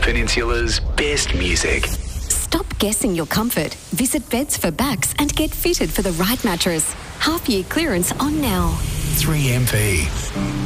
Peninsula's best music. Stop guessing your comfort. Visit Beds for Backs and get fitted for the right mattress. Half-year clearance on now. 3MP.